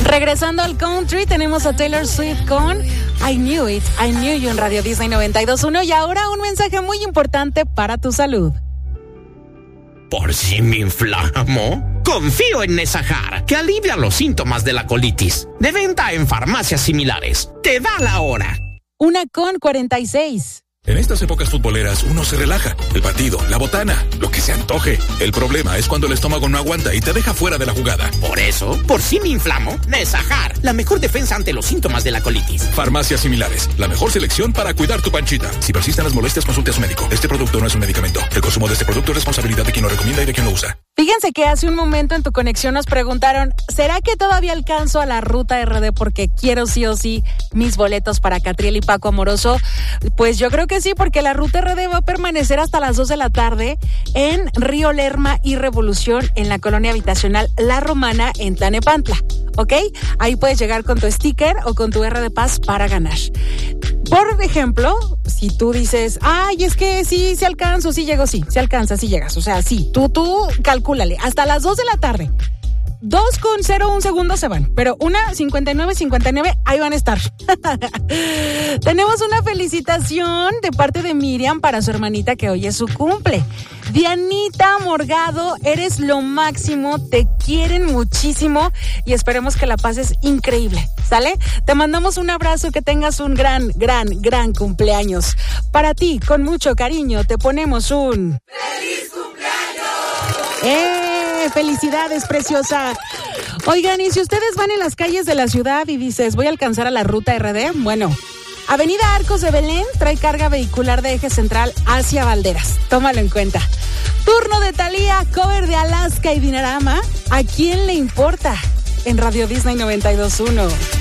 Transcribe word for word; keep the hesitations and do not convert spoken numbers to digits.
Regresando al country, tenemos a Taylor Swift con I Knew It, I Knew You en Radio Disney noventa y dos punto uno. Y ahora un mensaje muy importante para tu salud. ¿Por si me inflamo? Confío en Nesajar, que alivia los síntomas de la colitis. De venta en farmacias similares. Te da la hora. Una con cuarenta y seis. En estas épocas futboleras uno se relaja. El partido, la botana, lo que se antoje. El problema es cuando el estómago no aguanta y te deja fuera de la jugada. Por eso, por si me inflamo, Nesajar, la mejor defensa ante los síntomas de la colitis. Farmacias similares, la mejor selección para cuidar tu panchita. Si persisten las molestias, consulte a su médico. Este producto no es un medicamento. El consumo de este producto es responsabilidad de quien lo recomienda y de quien lo usa. Fíjense que hace un momento en tu conexión nos preguntaron, ¿será que todavía alcanzo a la Ruta R D porque quiero sí o sí mis boletos para Catriel y Paco Amoroso? Pues yo creo que sí, porque la Ruta R D va a permanecer hasta las dos de la tarde en Río Lerma y Revolución, en la colonia habitacional La Romana, en Tlanepantla, ¿ok? Ahí puedes llegar con tu sticker o con tu R D Pass para ganar. Por ejemplo, si tú dices, ay, es que sí, sí alcanzo, sí llego, sí, sí alcanza, sí llegas. O sea, sí, tú, tú calcúlale, hasta las dos de la tarde. Dos con cero un segundos se van, pero una cincuenta y nueve cincuenta y nueve, ahí van a estar. Tenemos una felicitación de parte de Miriam para su hermanita que hoy es su cumple. Dianita Morgado, eres lo máximo, te quieren muchísimo y esperemos que la pases increíble, ¿sale? Te mandamos un abrazo, que tengas un gran, gran, gran cumpleaños. Para ti, con mucho cariño, te ponemos un... ¡Feliz cumpleaños! ¡Eh! ¡Felicidades, preciosa! Oigan, y si ustedes van en las calles de la ciudad y dices, voy a alcanzar a la Ruta R D, bueno, Avenida Arcos de Belén trae carga vehicular de eje central hacia Valderas. Tómalo en cuenta. Turno de Thalía, cover de Alaska y Dinarama. ¿A quién le importa? En Radio Disney noventa y dos punto uno.